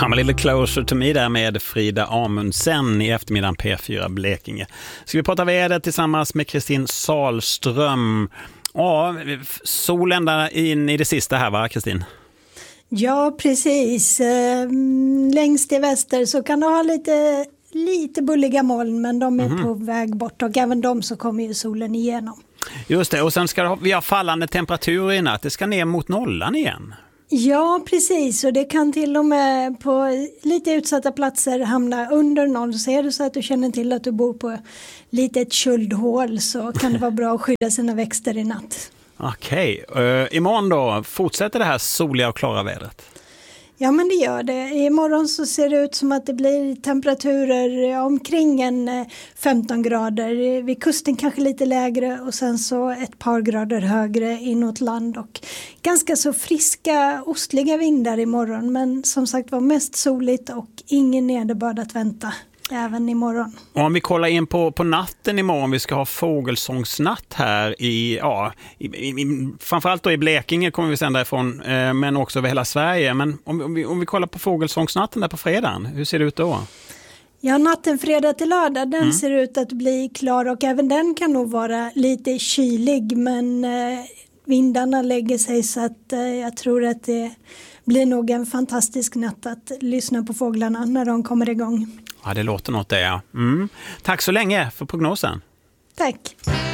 Come a little closer to me där med Frida Amundsen i eftermiddagen P4 Blekinge. Ska vi prata väder tillsammans med Kristin Salström. Ja, solen där in i det sista här, va Kristin? Ja, precis. Längst i väster så kan du ha lite bulliga moln, men de är på väg bort och även de så kommer ju solen igenom. Just det, och sen ska vi ha fallande temperaturer i natt. Det ska ner mot nollan igen. Ja, precis. Och det kan till och med på lite utsatta platser hamna under noll. Så är det så att du känner till att du bor på litet köldhål så kan det vara bra att skydda sina växter i natt. Okej. Imorgon då, fortsätter det här soliga och klara vädret? Ja, men det gör det. Imorgon så ser det ut som att det blir temperaturer omkring 15 grader. Vid kusten kanske lite lägre och sen så ett par grader högre inåt land. Och ganska så friska, ostliga vindar imorgon. Men som sagt var mest soligt och ingen nederbörd att vänta. Även imorgon. Och om vi kollar in på natten imorgon, vi ska ha fågelsångsnatt här framförallt då i Blekinge kommer vi sända ifrån, men också över hela Sverige. Men om vi kollar på fågelsångsnatten där på fredagen, hur ser det ut då? Ja, natten fredag till lördag, den ser ut att bli klar och även den kan nog vara lite kylig, men vindarna lägger sig så att jag tror att det blir nog en fantastisk natt att lyssna på fåglarna när de kommer igång. Ja, det låter något det, ja. Tack så länge för prognosen. Tack.